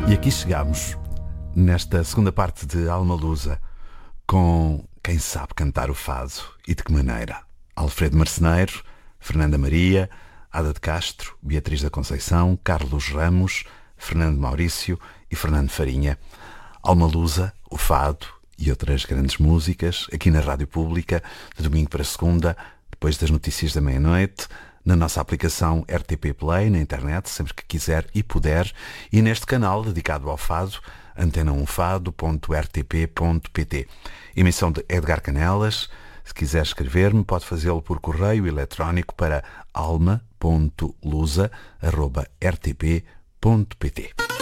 E aqui chegamos, nesta segunda parte de Alma Lusa, com quem sabe cantar o fado e de que maneira. Alfredo Marceneiro, Fernanda Maria, Ada de Castro, Beatriz da Conceição, Carlos Ramos, Fernando Maurício e Fernando Farinha. Alma Lusa, o fado e outras grandes músicas, aqui na Rádio Pública, de domingo para segunda, depois das notícias da meia-noite, na nossa aplicação RTP Play, na internet, sempre que quiser e puder, e neste canal dedicado ao fado, antena1fado.rtp.pt. Emissão de Edgar Canelas. Se quiser escrever-me, pode fazê-lo por correio eletrónico para alma.lusa@rtp.pt.